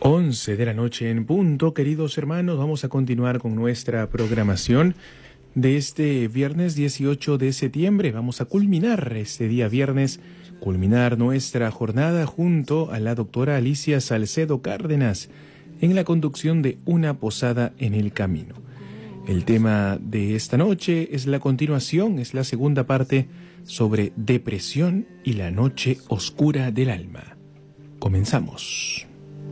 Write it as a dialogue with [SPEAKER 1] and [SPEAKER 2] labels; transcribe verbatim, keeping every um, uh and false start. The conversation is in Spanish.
[SPEAKER 1] once de la noche en punto, queridos hermanos, vamos a continuar con nuestra programación de este viernes dieciocho de septiembre. Vamos a culminar este día viernes, culminar nuestra jornada junto a la doctora Alicia Salcedo Cárdenas en la conducción de Una Posada en el Camino. El tema de esta noche es la continuación, es la segunda parte sobre depresión y la noche oscura del alma. Comenzamos.